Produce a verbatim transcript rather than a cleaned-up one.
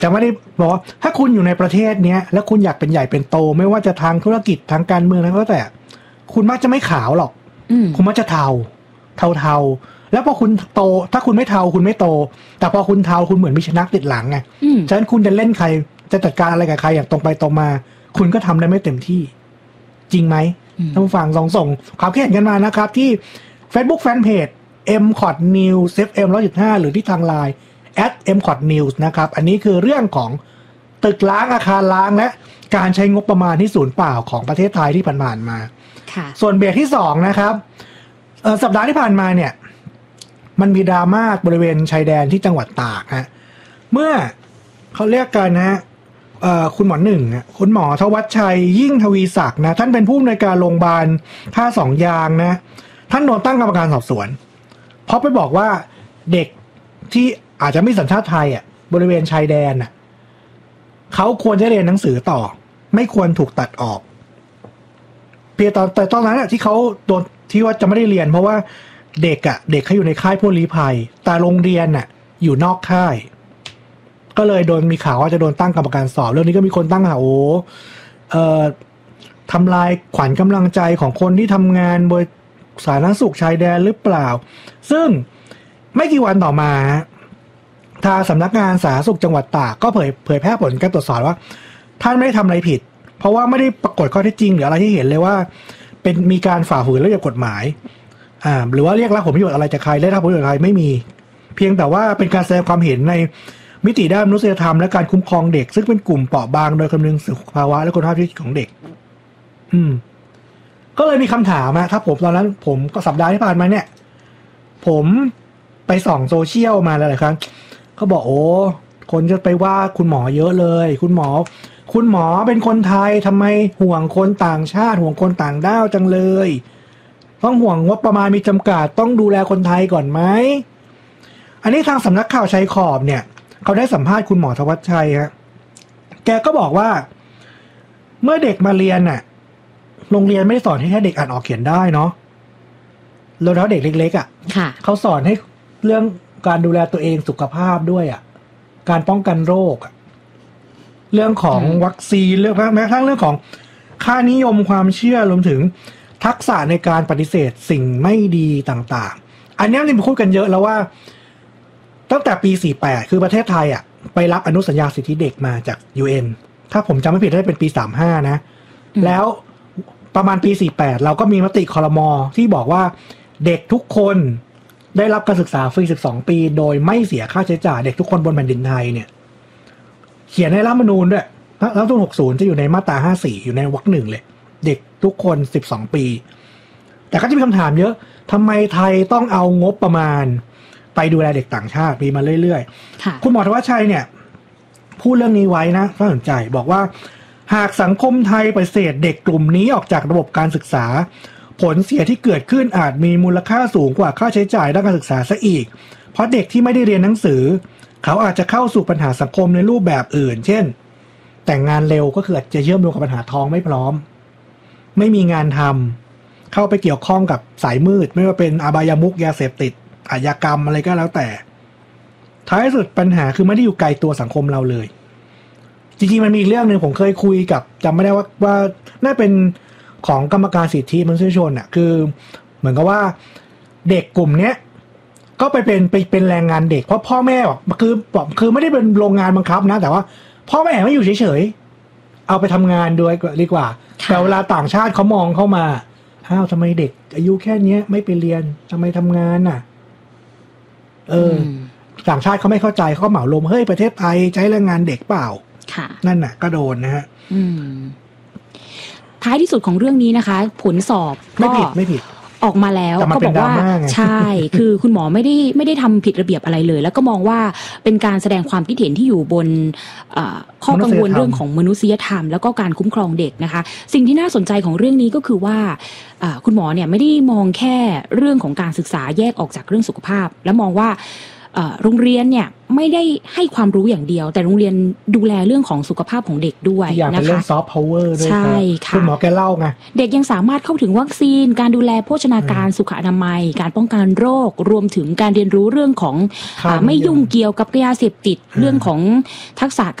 จะไม่ได้บอกว่าถ้าคุณอยู่ในประเทศเนี้ยแล้วคุณอยากเป็นใหญ่เป็นโตไม่ว่าจะทางธุรกิจทางการเมืองแล้วก็แต่คุณมักจะไม่ขาวหรอกคุณมักจะเทาเทาเทาแล้วพอคุณโตถ้าคุณไม่เทาคุณไม่โตแต่พอคุณเทาคุณเหมือนมีชนักติดหลังไงฉะนั้นคุณจะเล่นใครจะจัดการอะไรกับใครอย่างตรงไปตรงมาคุณก็ทำได้ไม่เต็มที่จริงไหมท่านผู้ฟังลองส่งความคิดเห็นกันมานะครับที่ Facebook Fanpage เอ็ม ซี โอ ที News เอฟ เอ็ม หนึ่งร้อยจุดห้า หรือที่ทาง ไลน์ แอท เอ็ม ซี โอ ที News นะครับอันนี้คือเรื่องของตึกล้างอาคารล้างและการใช้งบประมาณที่สูญเปล่าของประเทศไทยที่ผ่านมาส่วนเบรกที่สองนะครับสัปดาห์ที่ผ่านมาเนี่ยมันมีดราม่าบริเวณชายแดนที่จังหวัดตากฮะเมื่อเขาเรียกกันนะคุณหมอหนึ่งคุณหมอทวัชชัยยิ่งทวีศักดิ์นะท่านเป็นผู้อำนวยการโรงพยาบาลท่าสองยางนะท่านโดนตั้งกรรมการสอบสวนเพราะไปบอกว่าเด็กที่อาจจะไม่สัญชาติไทยอ่ะบริเวณชายแดนน่ะเขาควรจะเรียนหนังสือต่อไม่ควรถูกตัดออกเพียงตอนแต่ตอนนั้นอ่ะที่เขาโดนที่ว่าจะไม่ได้เรียนเพราะว่าเด็กอ่ะเด็กเขาอยู่ในค่ายผู้ลี้ภัยแต่โรงเรียนน่ะอยู่นอกค่ายก็เลยโดนมีข่าวว่าจะโดนตั้งกรรมการสอบเรื่องนี้ก็มีคนตั้งข่าวโอ้เอ่อทำลายขวัญกำลังใจของคนที่ทำงานบนสาธารณสุขชายแดนหรือเปล่าซึ่งไม่กี่วันต่อมาทางสำนักงานสาธารณสุขจังหวัดตากก็เผยเผยแพร่ผลการตรวจสอบว่าท่านไม่ได้ทำอะไรผิดเพราะว่าไม่ได้ปรากฏข้อเท็จจริงหรืออะไรที่เห็นเลยว่าเป็นมีการฝ่าฝืนระเบียบกฎหมายอ่าหรือว่าเรียกรับผลประโยชน์อะไรจากใครได้รับผลประโยชน์อะไรไม่มีเพียงแต่ว่าเป็นการแสดงความเห็นในมิติด้านมนุษยธรรมและการคุ้มครองเด็กซึ่งเป็นกลุ่มเปราะบางโดยคำนึงถึงภาวะและคุณภาพชีวิตของเด็กอืมก็เลยมีคำถามนะถ้าผมตอนนั้นผมก็สัปดาห์ที่ผ่านมาเนี่ยผมไปส่องโซเชียลมาหลายๆครั้งเขาบอกโอ้คนจะไปว่าคุณหมอเยอะเลยคุณหมอคุณหมอเป็นคนไทยทำไมห่วงคนต่างชาติห่วงคนต่างด้าวจังเลยต้องห่วงงบประมาณมีจำกัดต้องดูแลคนไทยก่อนไหมอันนี้ทางสำนักข่าวชายขอบเนี่ยเขาได้สัมภาษณ์คุณหมอทวัชชัยฮะแกก็บอกว่าเมื่อเด็กมาเรียนน่ะโรงเรียนไม่ได้สอนให้แค่เด็กอ่านออกเขียนได้เนาะแล้วเด็กเล็กๆอ่ะเขาสอนให้เรื่องการดูแลตัวเองสุขภาพด้วยอ่ะการป้องกันโรคอ่ะเรื่องของวัคซีนเรื่องแม้กระทั่งเรื่องของค่านิยมความเชื่อรวมถึงทักษะในการปฏิเสธสิ่งไม่ดีต่างๆอันนี้นี่พูดกันเยอะแล้วว่าตั้งแต่ปีสี่สิบแปดคือประเทศไทยอ่ะไปรับอนุสัญญาสิทธิเด็กมาจาก ยู เอ็น ถ้าผมจำไม่ผิดได้เป็นปีสามสิบห้านะแล้วประมาณปีสี่สิบแปดเราก็มีมติครม.ที่บอกว่าเด็กทุกคนได้รับการศึกษาฟรีสิบสองปีโดยไม่เสียค่าใช้จ่ายเด็กทุกคนบนแผ่นดินไทยเนี่ยเขียนในรัฐธรรมนูญด้วยรัฐธรรมนูญหกสิบจะอยู่ในมาตราห้าสิบสี่อยู่ในวรรคหนึ่งเลยเด็กทุกคนสิบสองปีแต่ก็จะมีคำถามเยอะทำไมไทยต้องเอางบประมาณไปดูแลเด็กต่างชาติมีมาเรื่อยๆคุณหมอทวัชชัยเนี่ยพูดเรื่องนี้ไว้นะน่าสนใจบอกว่าหากสังคมไทยปฏิเสธเด็กกลุ่มนี้ออกจากระบบการศึกษาผลเสียที่เกิดขึ้นอาจมีมูลค่าสูงกว่าค่าใช้จ่ายด้านการศึกษาซะอีกเพราะเด็กที่ไม่ได้เรียนหนังสือเขาอาจจะเข้าสู่ปัญหาสังคมในรูปแบบอื่นเช่นแต่งงานเร็วก็คืออาจจะเชื่อมโยงกับปัญหาท้องไม่พร้อมไม่มีงานทำเข้าไปเกี่ยวข้องกับสายมืดไม่ว่าเป็นอบายมุขยาเสพติดอาชญากรรมอะไรก็แล้วแต่ท้ายสุดปัญหาคือไม่ได้อยู่ไกลตัวสังคมเราเลยจริงๆมันมีเรื่องนึงผมเคยคุยกับจำไม่ได้ว่าว่าน่าเป็นของกรรมการสิทธิมนุษยชนอ่ะคือเหมือนกับว่าเด็กกลุ่มเนี้ยก็ไปเป็นไปเป็นแรงงานเด็กเพราะพ่อแม่บอกคือบอกคือไม่ได้เป็นโรงงานบังคับนะแต่ว่าพ่อแม่ไม่อยู่เฉยๆเอาไปทำงานด้วยดีกว่าแต่เวลาต่างชาติเขามองเข้ามาอ้าวทำไมเด็กอายุแค่นี้ไม่ไปเรียนทำไมทำงานน่ะเออต่างชาติเขาไม่เข้าใจเขาเหมารวมเฮ้ยประเทศไทยใช้แรงงานเด็กเปล่านั่นน่ะก็โดนนะฮะท้ายที่สุดของเรื่องนี้นะคะผลสอบไม่ผิดไม่ผิดออกมาแล้วก็บอกว่าใช่คือคุณหมอไม่ได้ไม่ได้ทำผิดระเบียบอะไรเลยแล้วก็มองว่าเป็นการแสดงความคิดเห็นที่อยู่บนข้อกังวลเรื่องของมนุษยธรรมแล้วก็การคุ้มครองเด็กนะคะสิ่งที่น่าสนใจของเรื่องนี้ก็คือว่าคุณหมอเนี่ยไม่ได้มองแค่เรื่องของการศึกษาแยกออกจากเรื่องสุขภาพแล้วมองว่าโรงเรียนเนี่ยไม่ได้ให้ความรู้อย่างเดียวแต่โรงเรียนดูแลเรื่องของสุขภาพของเด็กด้วยนะคะเป็นเรื่องซอฟต์พาวเวอร์ด้วยใช่ค่ะคุณหมอแกเล่าไงเด็กยังสามารถเข้าถึงวัคซีนการดูแลโภชนาการสุขอนามัยการป้องกันโรครวมถึงการเรียนรู้เรื่องของไม่ยุ่งเกี่ยวกับยาเสพติดเรื่องของทักษะ